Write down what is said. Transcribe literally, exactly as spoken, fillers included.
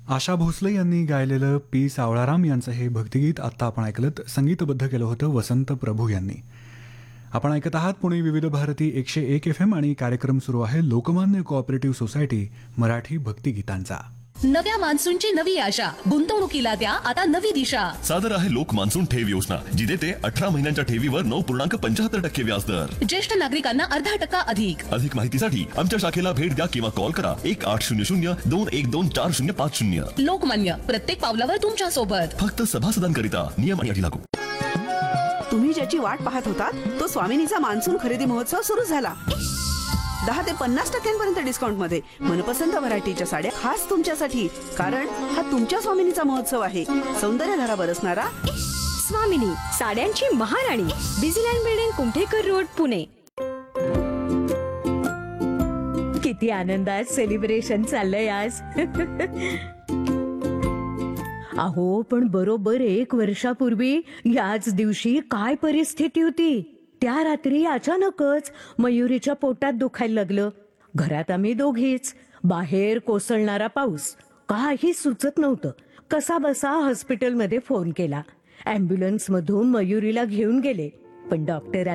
आशा भोसले यांनी गायलेलं पी सावळाराम यांचं हे भक्तिगीत आत्ता आपण ऐकलं. संगीतबद्ध केलं होतं वसंत प्रभू यांनी. आपण ऐकत आहात पुणे विविध भारती एकशे एक एफ एम आणि कार्यक्रम सुरू आहे लोकमान्य कोऑपरेटिव्ह सोसायटी मराठी भक्तिगीतांचा. नव्या मान्सूनची नवी आशा, गुंतवणुकीला द्या आता नवी दिशा. सादर आहे लोक मान्सून ठेव योजना, जी देते अठरा महिन्यांच्या ठेवीवर नऊ पूर्णांक पंच्याहत्तर टक्के व्याज दर. ज्येष्ठ नागरिकांना अर्धा टक्का अधिक. अधिक माहितीसाठी आमच्या शाखेला भेट द्या किंवा कॉल करा एक आठ शून्य शून्य दोन एक दोन चार शून्य पाच शून्य. लोकमान्य, प्रत्येक पावलावर तुमच्या सोबत. फक्त सभासदांकरिता नियम आणि अटी लागू. तुम्ही ज्याची वाट पाहत होतात तो स्वामिनीचा मान्सून खरेदी महोत्सव सुरू झाला. दहा ते पन्नास टक्क्यांपर्यंत डिस्काउंट मध्ये मनपसंत व्हरायटीच्या साड्या खास तुमच्यासाठी, कारण हा तुमच्या स्वामिनीचा महोत्सव आहे. सौंदर्यधारा बरसणारा स्वामिनी, साड्यांची महाराणी, Busyland building, Kumthekar road, Pune. किती आनंदात सेलिब्रेशन चाललंय आज. अहो, पण बरोबर एक वर्षापूर्वी याच दिवशी काय परिस्थिती होती. त्या रात्री अचानकच मयुरीच्या पोटात दुखायला लागलं. घरात आम्ही दोघीच, बाहेर कोसळणारा पाऊस, काही सुचत नव्हतं. कसा बसा हॉस्पिटलमध्ये फोन केला. अँब्युलन्स मधून मयुरीला घेऊन गेले, पण डॉक्टर